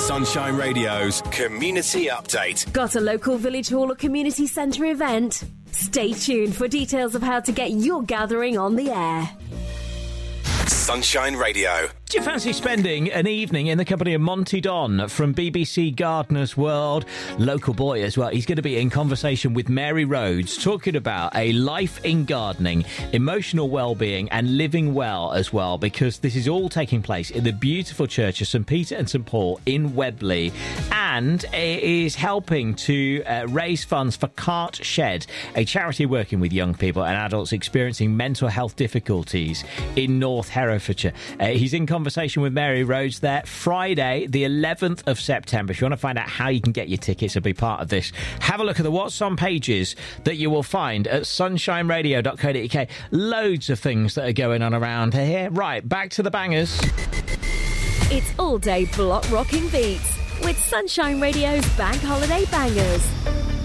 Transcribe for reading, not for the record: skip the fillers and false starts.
Sunshine Radio's Community Update. Got a local village hall or community centre event? Stay tuned for details of how to get your gathering on the air. Sunshine Radio. Do you fancy spending an evening in the company of Monty Don from BBC Gardener's World? Local boy as well. He's going to be in conversation with Mary Rhodes, talking about a life in gardening, emotional well-being and living well as well, because this is all taking place in the beautiful church of St Peter and St Paul in Webley, and it is helping to raise funds for Cart Shed, a charity working with young people and adults experiencing mental health difficulties in North Herefordshire. He's in conversation with Mary Rhodes there Friday the 11th of September. If you want to find out how you can get your tickets and be part of this, have a look at the What's On pages that you will find at sunshineradio.co.uk. Loads of things that are going on around here. Right, back to the bangers. It's all day block rocking beats with Sunshine Radio's Bank Holiday Bangers.